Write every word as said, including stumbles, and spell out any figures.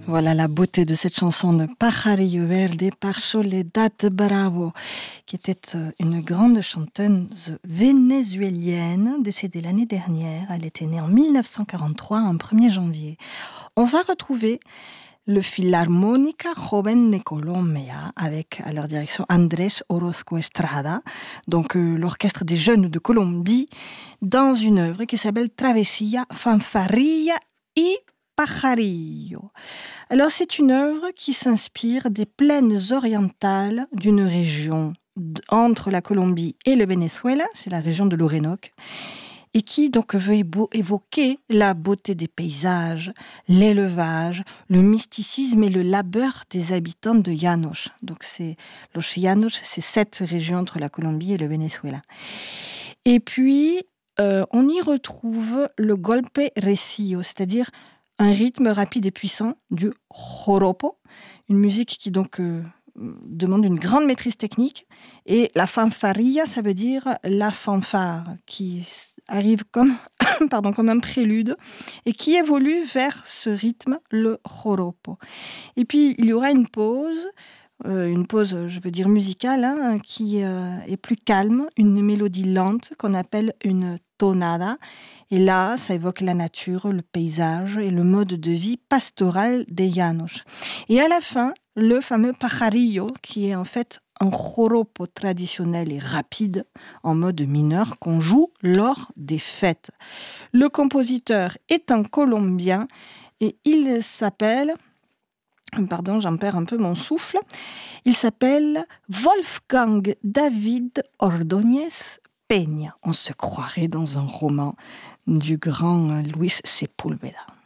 Voilà la beauté de cette chanson de Pajarillo Verde par Soledad Bravo, qui était une grande chanteuse vénézuélienne décédée l'année dernière. Elle était née en mille neuf cent quarante-trois, en premier janvier. On va retrouver le Filarmónica Joven de Colombia avec à leur direction Andrés Orozco Estrada, donc euh, l'orchestre des jeunes de Colombie, dans une œuvre qui s'appelle Travesía, Fanfarrilla y Pajarillo. Alors c'est une œuvre qui s'inspire des plaines orientales d'une région entre la Colombie et le Venezuela, c'est la région de l'Orénoque, et qui donc veut évoquer la beauté des paysages, l'élevage, le mysticisme et le labeur des habitants de Llanos. Donc c'est Los Llanos, c'est cette région entre la Colombie et le Venezuela. Et puis euh, on y retrouve le golpe recio, c'est-à-dire un rythme rapide et puissant du joropo, une musique qui donc euh, demande une grande maîtrise technique. Et la fanfarrilla, ça veut dire la fanfare, qui arrive comme, pardon, comme un prélude et qui évolue vers ce rythme, le joropo. Et puis il y aura une pause, euh, une pause, je veux dire musicale, hein, qui euh, est plus calme, une mélodie lente qu'on appelle une tonada. Et là, ça évoque la nature, le paysage et le mode de vie pastoral des Llanos. Et à la fin, le fameux pajarillo, qui est en fait un joropo traditionnel et rapide, en mode mineur, qu'on joue lors des fêtes. Le compositeur est un Colombien et il s'appelle... Pardon, j'en perds un peu mon souffle. Il s'appelle Wolfgang David Ordóñez Peña. On se croirait dans un roman du grand Luis Sepúlveda.